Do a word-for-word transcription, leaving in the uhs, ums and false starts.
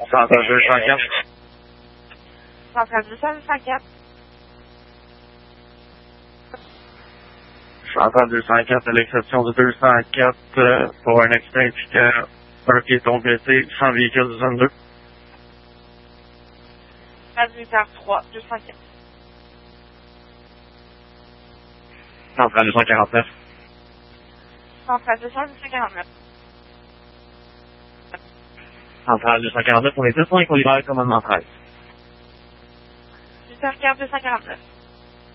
Centrale deux cent quatre. Centrale deux cent quatre. Centrale deux cent quatre, à l'exception de deux cent quatre, euh, pour un accident impliquant un piéton blessé sans véhicule de zone deux. Traducteur trois, deux cent quatre. Centrale deux cent quarante-neuf. Centrale deux cent quarante-neuf. Centrale deux cent quarante-neuf, on est deux points qu'on libère commandement treize. Super deux cent quarante-neuf.